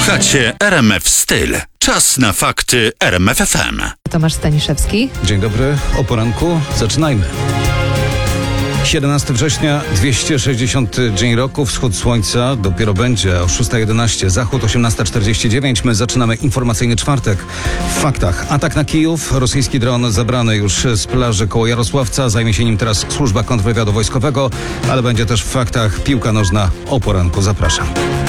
Słuchacie RMF Styl. Czas na fakty RMF FM. Tomasz Staniszewski. Dzień dobry, o poranku zaczynajmy. 17 września, 260 dzień roku, wschód słońca dopiero będzie o 6:11, zachód 18:49. My zaczynamy informacyjny czwartek. W faktach: atak na Kijów, rosyjski dron zabrany już z plaży koło Jarosławca, zajmie się nim teraz służba kontrwywiadu wojskowego, ale będzie też w faktach piłka nożna o poranku. Zapraszam.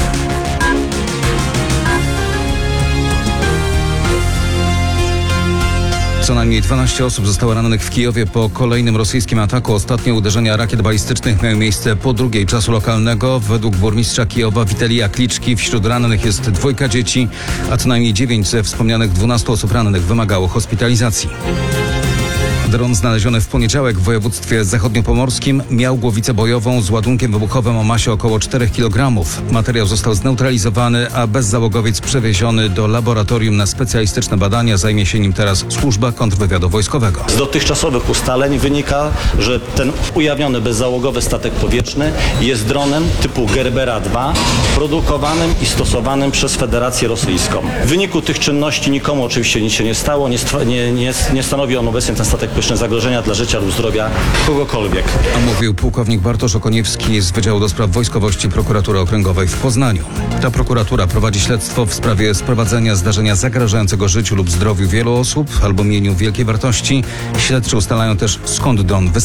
Co najmniej 12 osób zostało rannych w Kijowie po kolejnym rosyjskim ataku. Ostatnie uderzenia rakiet balistycznych miały miejsce po drugiej czasu lokalnego. Według burmistrza Kijowa Witelija Kliczki wśród rannych jest 2 dzieci, a co najmniej 9 ze wspomnianych 12 osób rannych wymagało hospitalizacji. Dron znaleziony w poniedziałek w województwie zachodniopomorskim miał głowicę bojową z ładunkiem wybuchowym o masie około 4 kg. Materiał został zneutralizowany, a bezzałogowiec przewieziony do laboratorium na specjalistyczne badania. Zajmie się nim teraz służba kontrwywiadu wojskowego. Z dotychczasowych ustaleń wynika, że ten ujawniony bezzałogowy statek powietrzny jest dronem typu Gerbera 2, produkowanym i stosowanym przez Federację Rosyjską. W wyniku tych czynności nikomu oczywiście nic się nie stało, nie stanowi on obecnie ten statek powietrzny zagrożenia dla życia lub zdrowia kogokolwiek. A mówił pułkownik Bartosz Okoniewski z Wydziału do Spraw Wojskowości Prokuratury Okręgowej w Poznaniu. Ta prokuratura prowadzi śledztwo w sprawie sprowadzenia zdarzenia zagrażającego życiu lub zdrowiu wielu osób albo mieniu wielkiej wartości. Śledczy ustalają też, skąd dron